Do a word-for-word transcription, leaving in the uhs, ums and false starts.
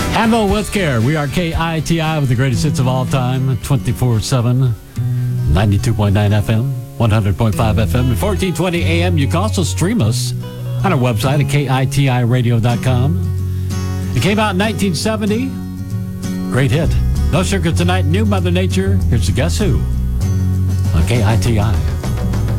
Ammo with Care. We are K I T I with the greatest hits of all time, twenty-four seven, ninety-two point nine F M, one hundred point five F M, and fourteen twenty A M. You can also stream us on our website at K I T I radio dot com. It came out in nineteen seventy. Great hit. No Sugar Tonight, New Mother Nature. Here's the Guess Who on K I T I.